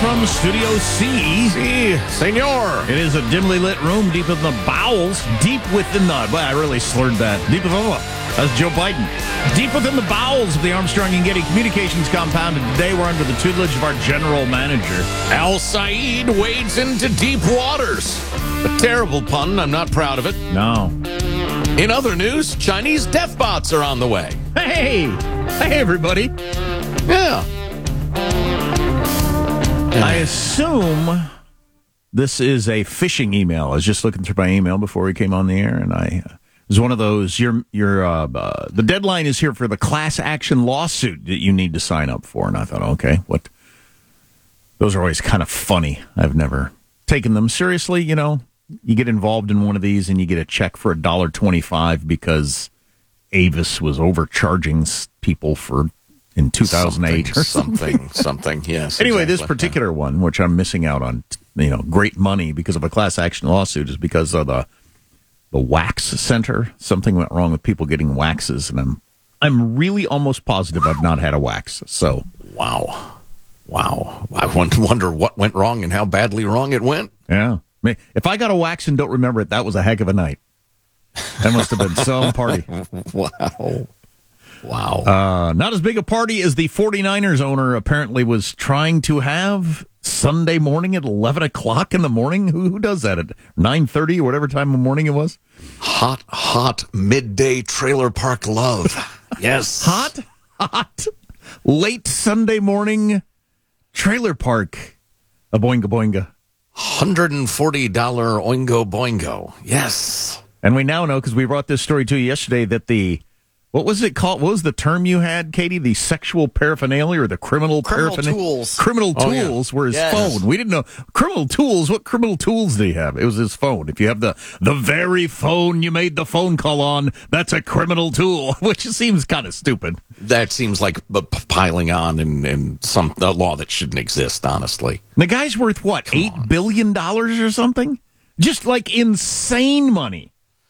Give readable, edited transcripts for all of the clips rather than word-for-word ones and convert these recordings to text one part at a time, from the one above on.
from Studio C. Si, senor. It is a dimly lit room deep in the bowels, deep within the... Well, I really slurred that. Deep within the... That's Joe Biden. Deep within the bowels of the Armstrong and Getty Communications compound, and today we're under the tutelage of our general manager. Al Saeed wades into deep waters. A terrible pun. I'm not proud of it. No. In other news, Chinese death bots are on the way. Hey! Hey, everybody. Yeah. I assume this is a phishing email. I was just looking through my email before we came on the air, and it was one of those, the deadline is here for the class action lawsuit that you need to sign up for. And I thought, okay, what? Those are always kind of funny. I've never taken them seriously. You know, you get involved in one of these and you get a check for $1.25 because Avis was overcharging people in 2008 or something. Yes. Anyway, this particular one, which I'm missing out on, great money because of a class action lawsuit, is because of the wax center. Something went wrong with people getting waxes, and I'm really almost positive I've not had a wax. So wow. I wonder what went wrong and how badly wrong it went. Yeah, if I got a wax and don't remember it, that was a heck of a night. That must have been some party. Wow. Not as big a party as the 49ers owner apparently was trying to have Sunday morning at 11 o'clock in the morning. Who does that at 9:30 or whatever time of morning it was? Hot midday trailer park love. Yes. Hot, late Sunday morning trailer park. A boinga boinga. $140 oingo boingo. Yes. And we now know, because we brought this story to you yesterday, that what was it called? What was the term you had, Katie? The sexual paraphernalia or the criminal paraphernalia? Tools. Criminal tools were his phone. We didn't know. Criminal tools, what criminal tools did he have? It was his phone. If you have the very phone you made the phone call on, that's a criminal tool, which seems kind of stupid. That seems like piling on in some law that shouldn't exist, honestly. The guy's worth, what, $8 billion or something? Just like insane money.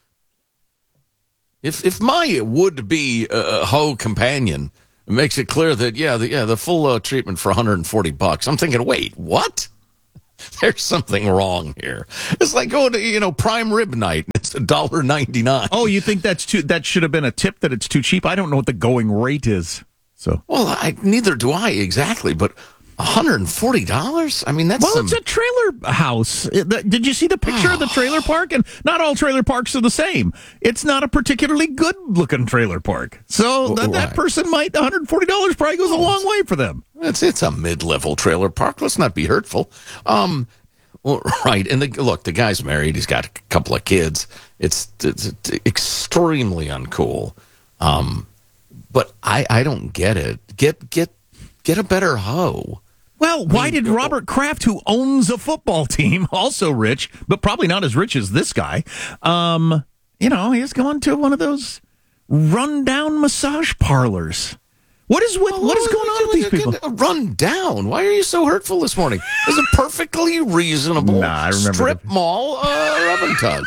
If my would-be hoe companion makes it clear that, the full treatment for $140, I'm thinking, wait, what? There's something wrong here. It's like going to, prime rib night. It's $1.99. Oh, you think that should have been a tip, that it's too cheap? I don't know what the going rate is. So, well, neither do I exactly, but $140? I mean, that's it's a trailer house. Did you see the picture of the trailer park? And not all trailer parks are the same. It's not a particularly good-looking trailer park. So that person might, $140 probably goes a long way for them. It's a mid-level trailer park. Let's not be hurtful. Right. And the guy's married. He's got a couple of kids. It's extremely uncool. But I don't get it. Get a better hoe. Well, why did Robert Kraft, who owns a football team, also rich, but probably not as rich as this guy, he's going to one of those rundown massage parlors. What is going on with these people? Run down? Why are you so hurtful this morning? It's a perfectly reasonable strip mall rub and tug.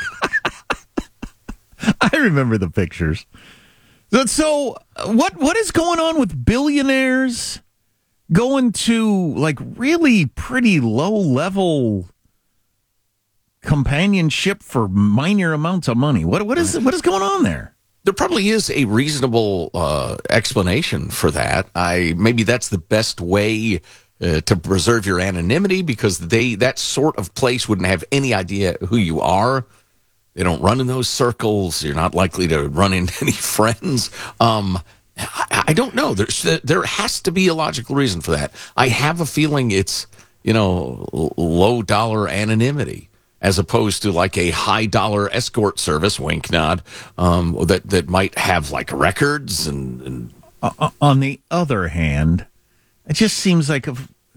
I remember the pictures. So what is going on with billionaires going to like really pretty low-level companionship for minor amounts of money? What is going on there? There probably is a reasonable explanation for that. Maybe that's the best way to preserve your anonymity, because that sort of place wouldn't have any idea who you are. They don't run in those circles. You're not likely to run into any friends. I don't know. There has to be a logical reason for that. I have a feeling it's, low dollar anonymity, as opposed to like a high dollar escort service, wink nod, that might have like records and. On the other hand, it just seems like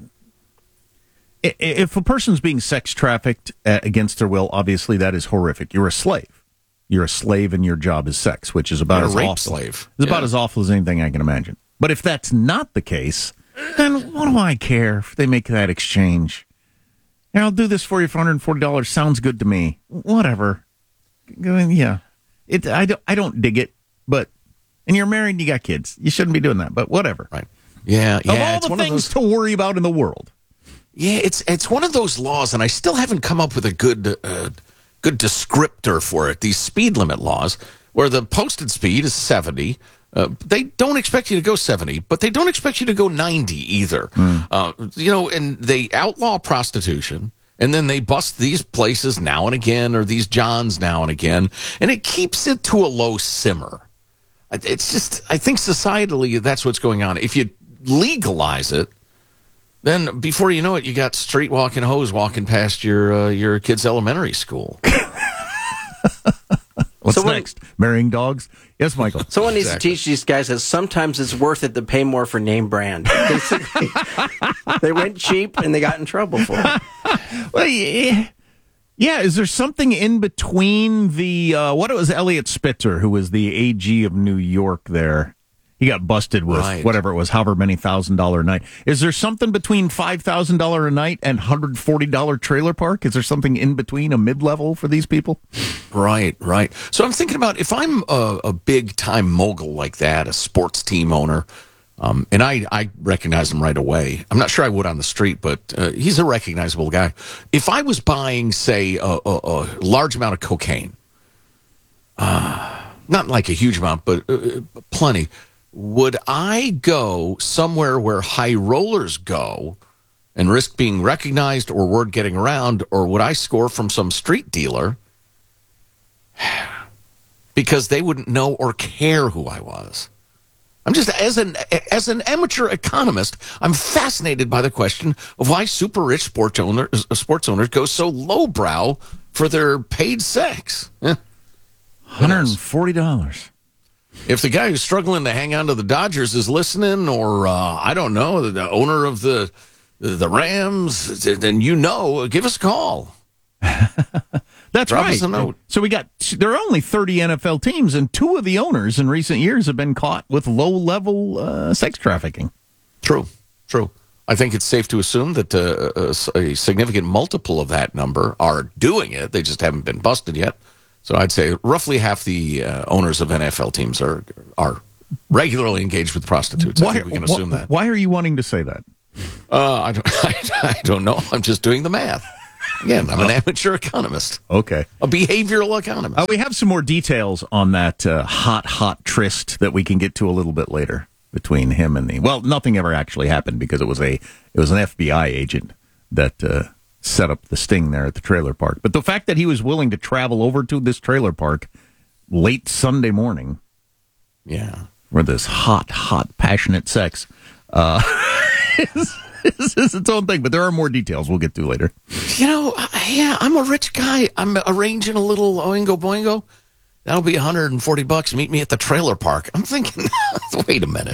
if a person's being sex trafficked against their will, obviously that is horrific. You're a slave. You're a slave and your job is sex, which is about as awful. Slave. It's about as awful as anything I can imagine. But if that's not the case, then what do I care if they make that exchange? And I'll do this for you for $140. Sounds good to me. Whatever. Yeah. I don't dig it, and you're married and you got kids. You shouldn't be doing that, but whatever. Right. Yeah. Of all the things to worry about in the world. Yeah, it's one of those laws, and I still haven't come up with a good descriptor for it. These speed limit laws, where the posted speed is 70. They don't expect you to go 70, but they don't expect you to go 90 either. And they outlaw prostitution, and then they bust these places now and again, or these Johns now and again, and it keeps it to a low simmer. It's just, I think societally that's what's going on. If you legalize it, then before you know it, you got street walking hoes walking past your kid's elementary school. What's next? Marrying dogs? Yes, Michael. Someone needs to teach these guys that sometimes it's worth it to pay more for name brand. Basically, they went cheap and they got in trouble for it. Well, yeah. Is there something in between the what it was Elliot Spitzer, who was the AG of New York there? He got busted with whatever it was, however many $1,000 a night. Is there something between $5,000 a night and $140 trailer park? Is there something in between, a mid-level for these people? Right. So I'm thinking about if I'm a big-time mogul like that, a sports team owner, and I recognize him right away. I'm not sure I would on the street, but he's a recognizable guy. If I was buying, say, a large amount of cocaine, not like a huge amount, but plenty, would I go somewhere where high rollers go and risk being recognized or word getting around, or would I score from some street dealer because they wouldn't know or care who I was? I'm just, as an amateur economist, I'm fascinated by the question of why super rich sports owners go so lowbrow for their paid sex. $140. If the guy who's struggling to hang on to the Dodgers is listening, or I don't know, the owner of the Rams, then give us a call. That's Drop right. us a note. So there are only 30 NFL teams, and 2 of the owners in recent years have been caught with low-level sex trafficking. True. I think it's safe to assume that a significant multiple of that number are doing it. They just haven't been busted yet. So I'd say roughly half the owners of NFL teams are regularly engaged with prostitutes. I think we can assume that. Why are you wanting to say that? I don't know. I'm just doing the math. Again, I'm an amateur economist. Okay. A behavioral economist. We have some more details on that hot tryst that we can get to a little bit later between him and nothing ever actually happened because it was an FBI agent that set up the sting there at the trailer park. But the fact that he was willing to travel over to this trailer park late Sunday morning, for this hot, passionate sex, is its own thing. But there are more details we'll get to later. I'm a rich guy. I'm arranging a little oingo boingo. That'll be $140. Meet me at the trailer park. I'm thinking, wait a minute.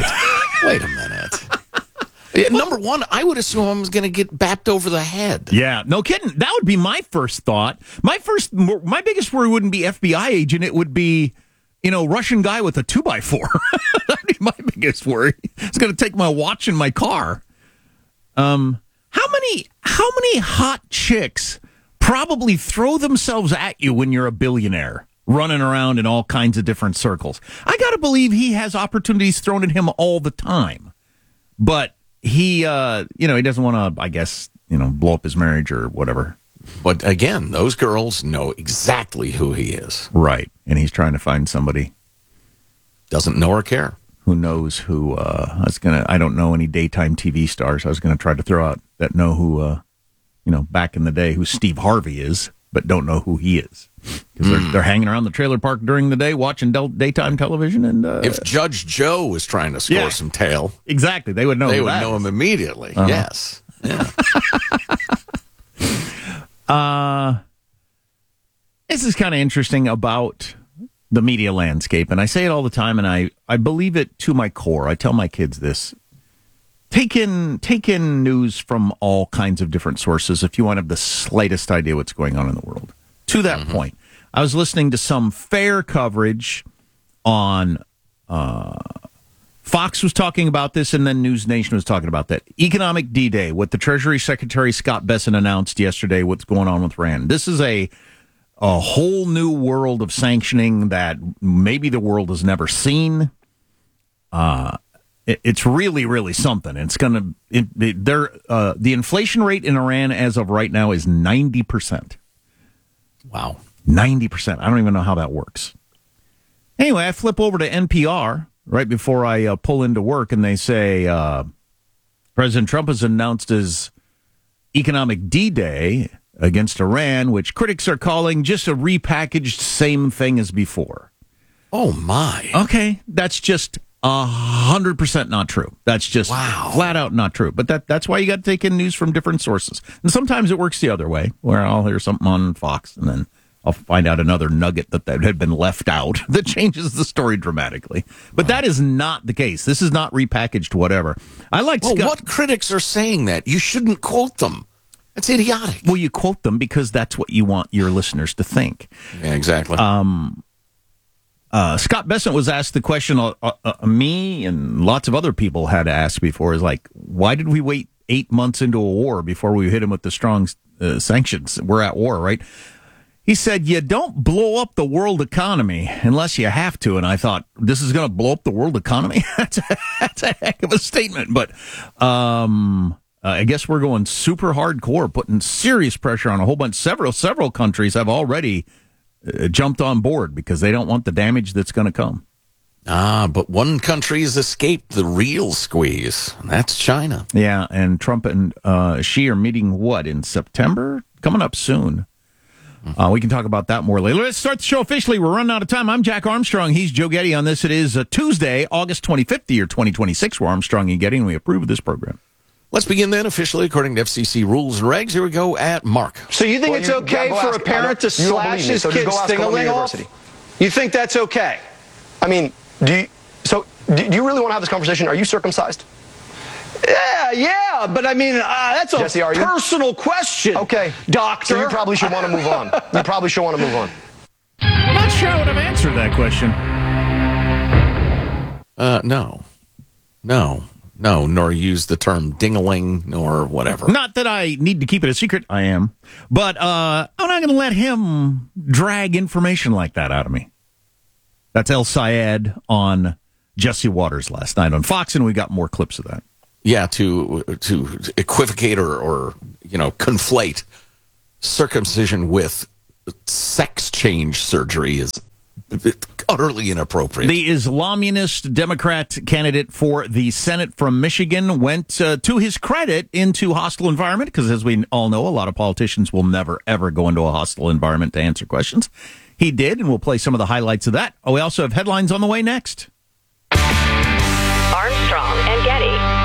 Number one, I would assume I was going to get bapped over the head. Yeah, no kidding. That would be my first thought. My biggest worry wouldn't be FBI agent. It would be, Russian guy with a 2x4. That'd be my biggest worry. It's going to take my watch and my car. How many hot chicks probably throw themselves at you when you're a billionaire, running around in all kinds of different circles? I got to believe he has opportunities thrown at him all the time, but he doesn't want to, I guess, blow up his marriage or whatever. But again, those girls know exactly who he is. Right. And he's trying to find somebody. Doesn't know or care. Who knows who, I don't know any daytime TV stars. I was going to try to throw out that know who, back in the day, who Steve Harvey is, but don't know who he is. Because they're hanging around the trailer park during the day watching daytime television. And if Judge Joe was trying to score some tail. Exactly. They would know him immediately. Uh-huh. Yes. Yeah. This is kind of interesting about the media landscape, and I say it all the time, and I believe it to my core. I tell my kids this. Take in news from all kinds of different sources if you want to have the slightest idea what's going on in the world. To that point, I was listening to some fair coverage on Fox was talking about this, and then News Nation was talking about that. Economic D-Day, what the Treasury Secretary Scott Bessent announced yesterday, what's going on with Rand. This is a whole new world of sanctioning that maybe the world has never seen. it's really, really something. It's going to the inflation rate in Iran as of right now is 90%. Wow. 90%. I don't even know how that works. Anyway, I flip over to NPR right before I pull into work, and they say President Trump has announced his economic D-Day against Iran, which critics are calling just a repackaged same thing as before. Oh, my. Okay, that's just 100% not true. That's just flat out not true. But that's why you got to take in news from different sources. And sometimes it works the other way, where I'll hear something on Fox, and then I'll find out another nugget that had been left out that changes the story dramatically. But that is not the case. This is not repackaged whatever. What critics are saying that? You shouldn't quote them. That's idiotic. Well, you quote them because that's what you want your listeners to think. Yeah, exactly. Scott Bessent was asked the question me and lots of other people had asked before, is like, why did we wait 8 months into a war before we hit him with the strong sanctions? We're at war, right? He said, you don't blow up the world economy unless you have to. And I thought, this is going to blow up the world economy? That's a heck of a statement. But I guess we're going super hardcore, putting serious pressure on a whole bunch. Several countries have already jumped on board because they don't want the damage that's going to come. But one country has escaped the real squeeze, and that's China. Yeah, and Trump and Xi are meeting, in September? Coming up soon. We can talk about that more later. Let's start the show officially. We're running out of time. I'm Jack Armstrong. He's Joe Getty on this. It is Tuesday, August 25th, the year 2026. We're Armstrong and Getty, and we approve of this program. Let's begin then officially according to FCC rules and regs. Here we go at Mark. So you think it's okay for a parent to slash his kid's Sting-a-ling off? You think that's okay? I mean, do you really want to have this conversation? Are you circumcised? Yeah, but I mean, that's a Jesse, personal question. Okay. Doctor. So you probably should want to move on. I'm not sure I would have answered that question. No, nor use the term ding-a-ling, nor whatever. Not that I need to keep it a secret. I am. But I'm not going to let him drag information like that out of me. That's El Sayed on Jesse Waters last night on Fox, and we got more clips of that. Yeah, to equivocate or conflate circumcision with sex change surgery is utterly inappropriate. The Islamunist Democrat candidate for the Senate from Michigan went, to his credit, into hostile environment, because as we all know, a lot of politicians will never, ever go into a hostile environment to answer questions. He did, and we'll play some of the highlights of that. We also have headlines on the way next. Armstrong and Getty.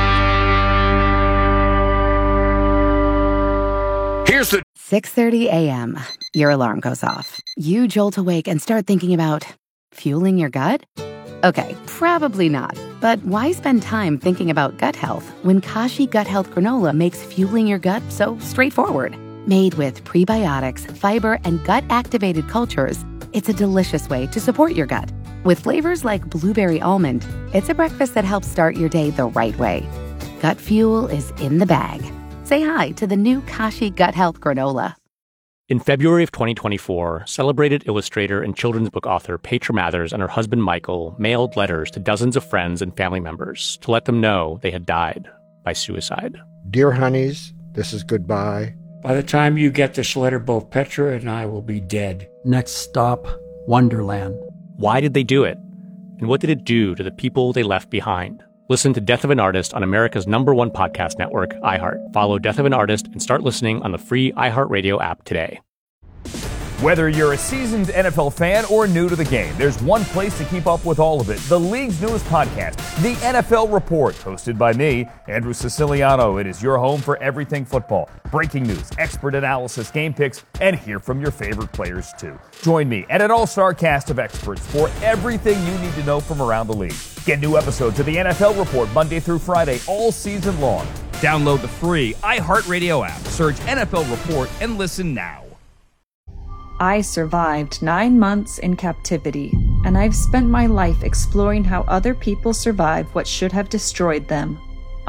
Here's the 6:30 a.m. Your alarm goes off. You jolt awake and start thinking about fueling your gut? Okay, probably not. But why spend time thinking about gut health when Kashi Gut Health Granola makes fueling your gut so straightforward? Made with prebiotics, fiber, and gut-activated cultures, it's a delicious way to support your gut. With flavors like blueberry almond, it's a breakfast that helps start your day the right way. Gut fuel is in the bag. Say hi to the new Kashi Gut Health Granola. In February of 2024, celebrated illustrator and children's book author Petra Mathers and her husband Michael mailed letters to dozens of friends and family members to let them know they had died by suicide. Dear honeys, this is goodbye. By the time you get this letter, both Petra and I will be dead. Next stop, Wonderland. Why did they do it? And what did it do to the people they left behind? Listen to Death of an Artist on America's #1 podcast network, iHeart. Follow Death of an Artist and start listening on the free iHeartRadio app today. Whether you're a seasoned NFL fan or new to the game, there's one place to keep up with all of it. The league's newest podcast, The NFL Report, hosted by me, Andrew Siciliano. It is your home for everything football. Breaking news, expert analysis, game picks, and hear from your favorite players too. Join me and an all-star cast of experts for everything you need to know from around the league. Get new episodes of The NFL Report Monday through Friday all season long. Download the free iHeartRadio app, search NFL Report, and listen now. I survived 9 months in captivity, and I've spent my life exploring how other people survive what should have destroyed them.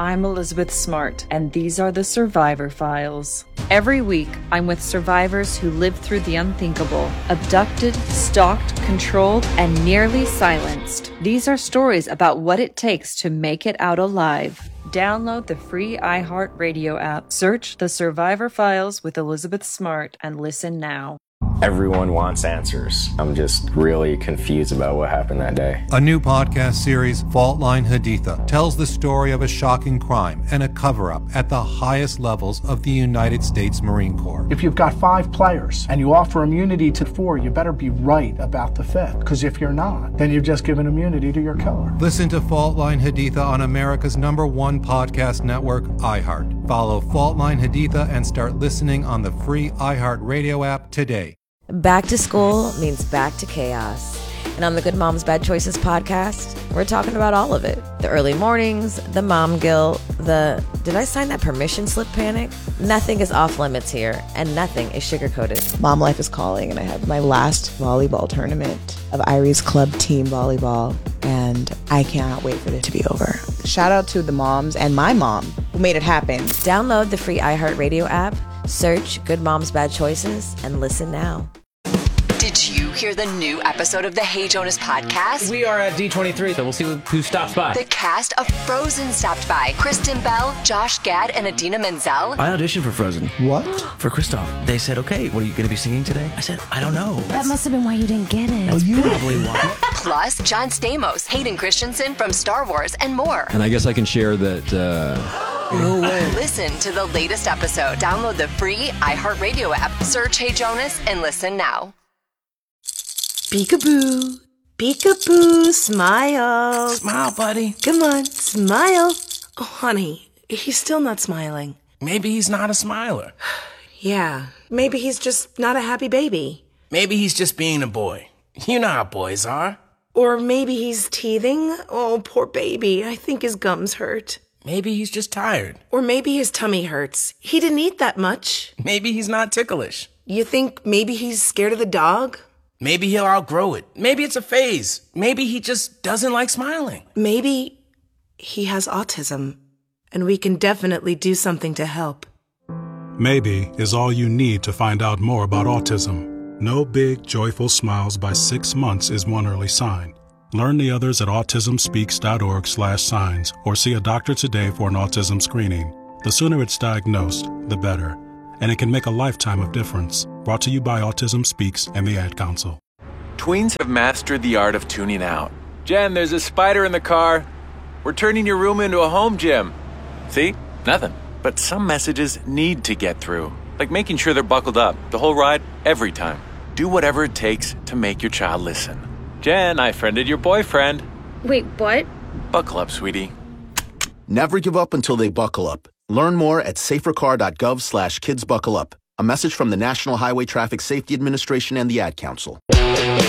I'm Elizabeth Smart, and these are the Survivor Files. Every week, I'm with survivors who lived through the unthinkable, abducted, stalked, controlled, and nearly silenced. These are stories about what it takes to make it out alive. Download the free iHeartRadio app. Search The Survivor Files with Elizabeth Smart and listen now. Everyone wants answers. I'm just really confused about what happened that day. A new podcast series, Fault Line Haditha, tells the story of a shocking crime and a cover-up at the highest levels of the United States Marine Corps. If you've got 5 players and you offer immunity to 4, you better be right about the 5th. Because if you're not, then you've just given immunity to your killer. Listen to Fault Line Haditha on America's #1 podcast network, iHeart. Follow Fault Line Haditha and start listening on the free iHeartRadio app today. Back to school means back to chaos. And on the Good Moms Bad Choices podcast, we're talking about all of it. The early mornings, the mom guilt, the did I sign that permission slip panic? Nothing is off limits here, and nothing is sugarcoated. Mom life is calling, and I have my last volleyball tournament of Irie's Club Team Volleyball, and I cannot wait for it to be over. Shout out to the moms and my mom who made it happen. Download the free iHeartRadio app, search Good Moms Bad Choices, and listen now. Did you hear the new episode of the Hey Jonas podcast? We are at D23, so we'll see who stops by. The cast of Frozen stopped by. Kristen Bell, Josh Gad, and Idina Menzel. I auditioned for Frozen. What? For Kristoff. They said, okay, what are you going to be singing today? I said, I don't know. That must have been why you didn't get it. That's probably why. Plus, John Stamos, Hayden Christensen from Star Wars, and more. And I guess I can share that... No way. Listen to the latest episode. Download the free iHeartRadio app. Search Hey Jonas and listen now. Peekaboo, peekaboo, smile. Smile, buddy. Come on, smile. Oh, honey, he's still not smiling. Maybe he's not a smiler. Yeah, maybe he's just not a happy baby. Maybe he's just being a boy. You know how boys are. Or maybe he's teething. Oh, poor baby. I think his gums hurt. Maybe he's just tired. Or maybe his tummy hurts. He didn't eat that much. Maybe he's not ticklish. You think maybe he's scared of the dog? Maybe he'll outgrow it. Maybe it's a phase. Maybe he just doesn't like smiling. Maybe he has autism, and we can definitely do something to help. Maybe is all you need to find out more about autism. No big, joyful smiles by 6 months is one early sign. Learn the others at autismspeaks.org/signs or see a doctor today for an autism screening. The sooner it's diagnosed, the better. And it can make a lifetime of difference. Brought to you by Autism Speaks and the Ad Council. Tweens have mastered the art of tuning out. Jen, there's a spider in the car. We're turning your room into a home gym. See? Nothing. But some messages need to get through. Like making sure they're buckled up the whole ride, every time. Do whatever it takes to make your child listen. Jen, I friended your boyfriend. Wait, what? Buckle up, sweetie. Never give up until they buckle up. Learn more at safercar.gov/kidsbuckleup. A message from the National Highway Traffic Safety Administration and the Ad Council.